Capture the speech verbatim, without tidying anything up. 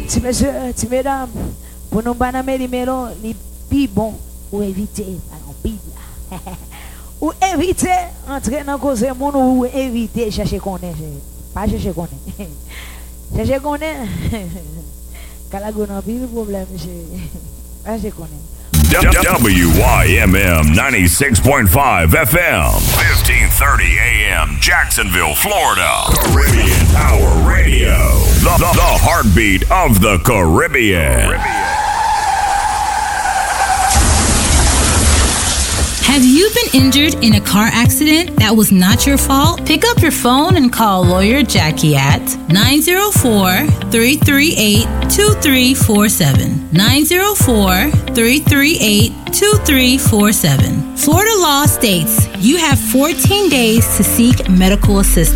Si monsieur, si mesdames, pour nous pas nommer les mélos, les plus bons, ou éviter, alors Bible. Ou éviter, entrer dans cause de monde, ou éviter, chercher qu'on est. Pas chercher qu'on est. Chercher qu'on est. Calago n'a plus de problème, monsieur. Pas chercher qu'on est. W Y M M ninety-six point five F M, fifteen thirty A M, Jacksonville, Florida. Caribbean Power Radio, the, the, the heartbeat of the Caribbean. Caribbean. Have you been injured in a car accident that was not your fault? Pick up your phone and call Lawyer Jackie at nine oh four, three three eight, two three four seven. nine oh four, three three eight, two three four seven. Florida law states you have fourteen days to seek medical assistance.